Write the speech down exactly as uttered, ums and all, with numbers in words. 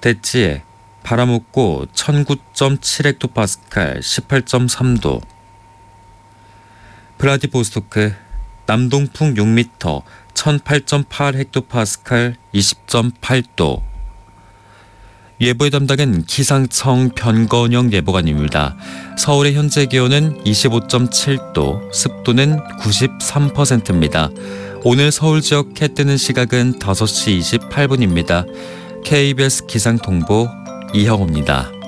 대치에 바람 없고 천구 점 칠 헥토파스칼 십팔 점 삼 도. 브라디보스토크 남동풍 육 미터 천팔 점 팔 헥토파스칼 이십 점 팔 도. 예보의 담당은 기상청 변건영 예보관입니다. 서울의 현재 기온은 이십오 점 칠 도, 습도는 구십삼 퍼센트입니다. 오늘 서울 지역 해 뜨는 시각은 다섯 시 이십팔 분입니다. 케이비에스 기상통보 이형우입니다.